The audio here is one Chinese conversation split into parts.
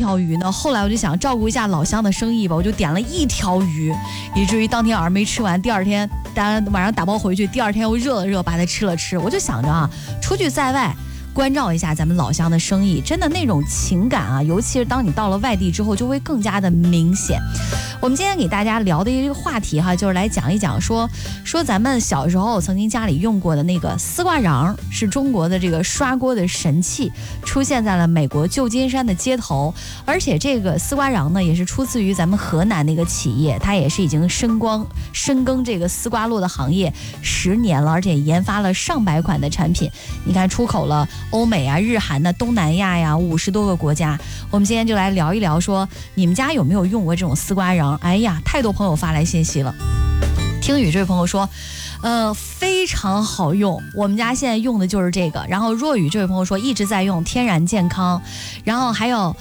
条鱼呢？后来我就想照顾一下老乡的生意吧，我就点了1条鱼，以至于当天晚上没吃完，第二天晚上打包回去，第二天又热了热，把它吃了吃。我就想着啊，出去在外关照一下咱们老乡的生意，真的那种情感啊，尤其是当你到了外地之后，就会更加的明显。我们今天给大家聊的一个话题哈，就是来讲一讲说咱们小时候曾经家里用过的那个丝瓜瓤，是中国的这个刷锅的神器，出现在了美国旧金山的街头。而且这个丝瓜瓤呢，也是出自于咱们河南的一个企业，它也是已经深耕这个丝瓜络的行业10年了，而且研发了上百款的产品。你看出口了欧美啊、日韩的、东南亚呀50多个国家。我们今天就来聊一聊说你们家有没有用过这种丝瓜瓤？哎呀，太多朋友发来信息了。听雨这位朋友说非常好用，我们家现在用的就是这个。然后若雨这位朋友说一直在用，天然健康。然后还有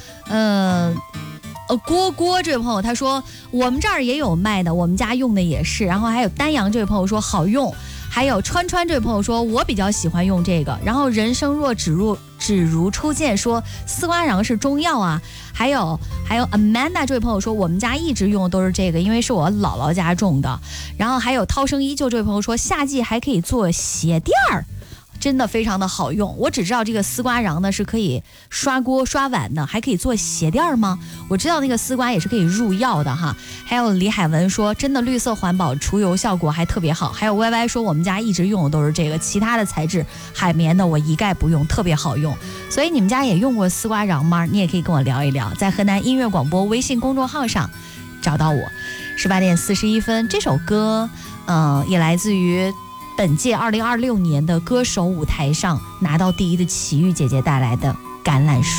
郭这位朋友他说我们这儿也有卖的，我们家用的也是。然后还有丹阳这位朋友说好用。还有川这位朋友说我比较喜欢用这个。然后人生若只如初见说丝瓜瓤是中药啊。还有 Amanda 这位朋友说我们家一直用的都是这个，因为是我姥姥家种的。然后还有涛声依旧这位朋友说夏季还可以做鞋垫儿，真的非常的好用。我只知道这个丝瓜瓤呢是可以刷锅刷碗的，还可以做鞋垫吗？我知道那个丝瓜也是可以入药的哈。还有李海文说真的绿色环保，除油效果还特别好。还有 YY 说我们家一直用的都是这个，其他的材质海绵的我一概不用，特别好用。所以你们家也用过丝瓜瓤吗？你也可以跟我聊一聊，在河南音乐广播微信公众号上找到我。18点41分，这首歌也来自于本届2026年的歌手舞台上拿到第1的齐豫姐姐带来的《橄榄树》。